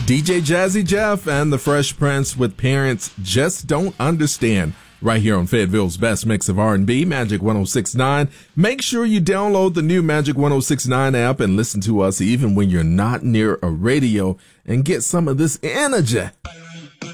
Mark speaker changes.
Speaker 1: DJ Jazzy Jeff and the Fresh Prince with Parents Just Don't Understand. Right here on Fayetteville's best mix of R&B, Magic 106.9. Make sure you download the new Magic 106.9 app and listen to us even when you're not near a radio and get some of this energy